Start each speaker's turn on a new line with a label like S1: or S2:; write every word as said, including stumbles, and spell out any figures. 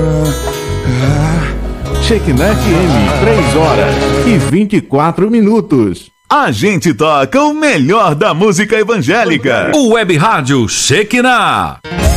S1: Shekinah F M, três horas e vinte e quatro minutos.
S2: A gente toca o melhor da música evangélica.
S3: O Web Rádio Shekinah.